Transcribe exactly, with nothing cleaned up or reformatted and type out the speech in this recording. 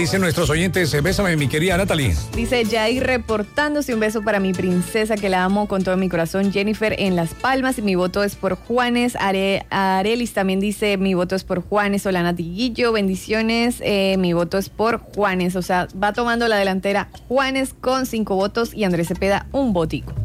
dicen nuestros oyentes? Bésame, mi querida Natalie. Dice Jair reportándose, un beso para mi princesa que la amo con todo mi corazón, Jennifer en Las Palmas, y mi voto es por Juanes. Are, Arelis también dice, mi voto es por Juanes. Hola Natiguillo, bendiciones, eh, mi voto es por Juanes. O sea, va tomando la delantera Juanes con cinco votos y Andrés Cepeda un votico.